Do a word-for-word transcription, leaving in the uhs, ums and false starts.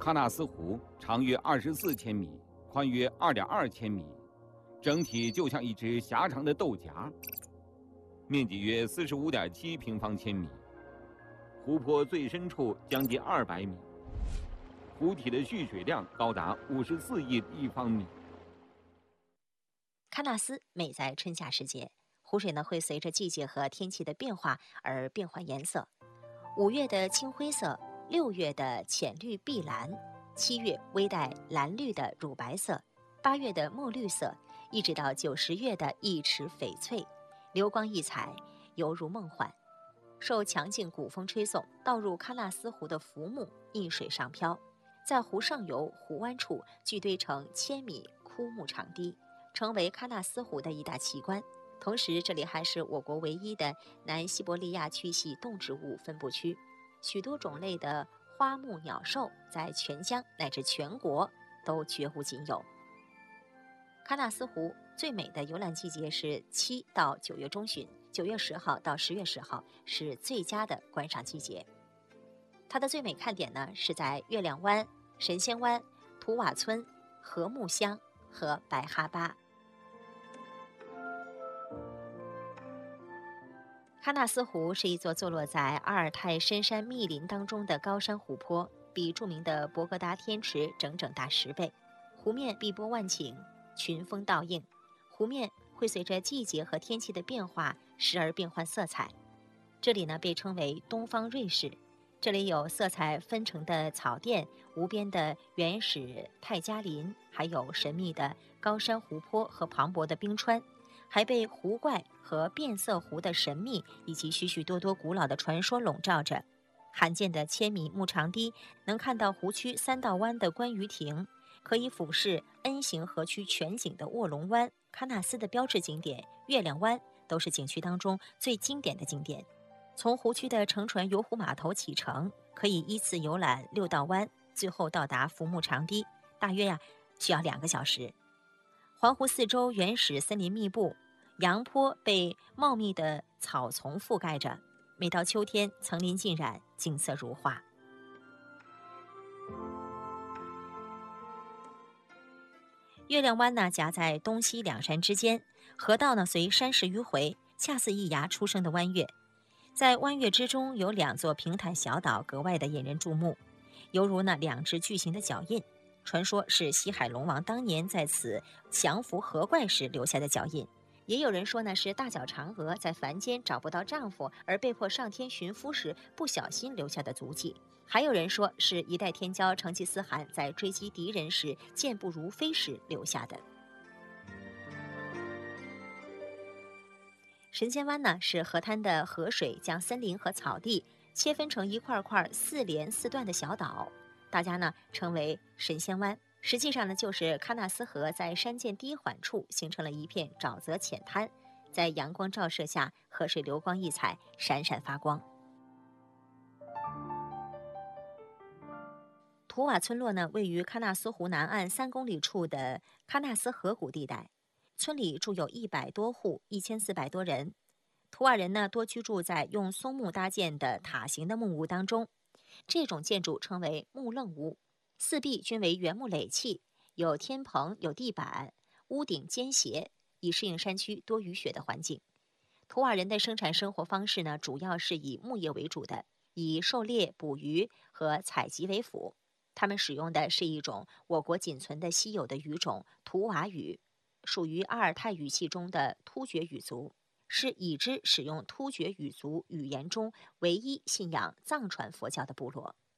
喀纳斯湖长约二十四千米，宽约二点二千米，整体就像一只狭长的豆荚，面积约四十五点七平方千米，湖泊最深处将近二百米，湖体的蓄水量高达五十四亿立方米。 喀纳斯美在春夏时节，湖水呢会随着季节和天气的变化而变换颜色。五月的青灰色，六月的浅绿碧蓝，七月微带蓝绿的乳白色，八月的墨绿色，一直到九十月的一池翡翠，流光溢彩，犹如梦幻。受强劲古风吹送，倒入喀纳斯湖的浮木逆水上漂，在湖上游湖湾处聚堆成千米枯木长堤，成为喀纳斯湖的一大奇观。同时，这里还是我国唯一的南西伯利亚区系动植物分布区，许多种类的花木鸟兽在全疆乃至全国都绝无仅有。喀纳斯湖最美的游览季节是七到九月中旬，九月十号到十月十号是最佳的观赏季节。它的最美看点呢是在月亮湾、神仙湾、图瓦村、禾木乡和白哈巴。喀纳斯湖是一座坐落在阿尔泰深山密林当中的高山湖泊，比著名的博格达天池整整大十倍。湖面碧波万顷，群峰倒映，湖面会随着季节和天气的变化时而变换色彩。这里呢被称为东方瑞士，这里有色彩纷呈的草甸、无边的原始泰加林，还有神秘的高山湖泊和磅礴的冰川，还被湖怪和变色湖的神秘以及许许多多古老的传说笼罩着。罕见的千米木长堤能看到湖区三道湾的观鱼亭，可以俯视 N 型河区全景的卧龙湾。喀纳斯的标志景点月亮湾都是景区当中最经典的景点。从湖区的乘船游湖码头启程，可以依次游览六道湾，最后到达浮木长堤，大约呀、啊、需要两个小时。环湖四周原始森林密布，阳坡被茂密的草丛覆盖着，每到秋天层林尽染，景色如画。月亮湾呢夹在东西两山之间，河道呢随山势迂回，恰似一崖出生的弯月。在弯月之中有两座平坦小岛，格外的引人注目，犹如呢两只巨型的脚印，传说是西海龙王当年在此降服河怪时留下的脚印。也有人说呢是大脚嫦娥在凡间找不到丈夫而被迫上天寻夫时不小心留下的足迹。还有人说是一代天骄成吉思汗在追击敌人时健步如飞时留下的。神仙湾呢是河滩的河水将森林和草地切分成一块块四连四段的小岛，大家呢称为神仙湾。实际上呢就是喀纳斯河在山涧低缓处形成了一片沼泽浅滩，在阳光照射下，河水流光溢彩，闪闪发光。图瓦村落呢位于喀纳斯湖南岸三公里处的喀纳斯河谷地带，村里住有一百多户，一千四百多人。图瓦人呢多居住在用松木搭建的塔形的木屋当中，这种建筑称为木楞屋，四壁均为原木垒砌，有天棚，有地板，屋顶尖斜，以适应山区多雨雪的环境。图瓦人的生产生活方式呢主要是以牧业为主的，以狩猎、捕鱼和采集为辅。他们使用的是一种我国仅存的稀有的语种图瓦语，属于阿尔泰语系中的突厥语族，是已知使用突厥语族语言中唯一信仰藏传佛教的部落。